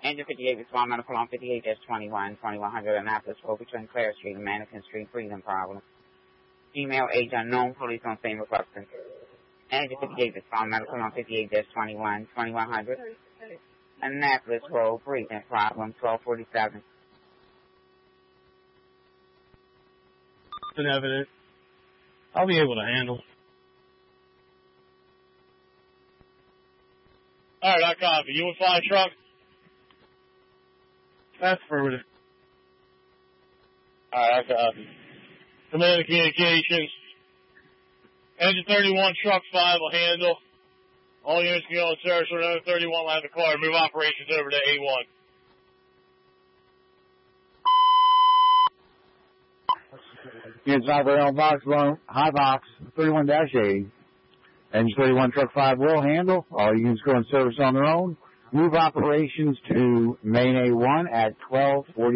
Engine 58 respond medical on 58-21, 2100 Annapolis Road between Clare Street and Mannequin Street, breathing problem. Female age unknown, police on scene requesting. Engine 58 respond medical on 58-21, 2100 Annapolis Road, breathing problem, 1247. An evidence. I'll be able to handle. All right, I copy. You would find truck? That's affirmative. All right, I copy. Command and communications. Engine 31, truck 5 will handle. All units can go in service for another 31 will have the car. Move operations over to A1. Units operate on box loan, high box 31-80. Engine 31, truck 5 will handle. All units go in service on their own. Move operations to main A1 at 12:40.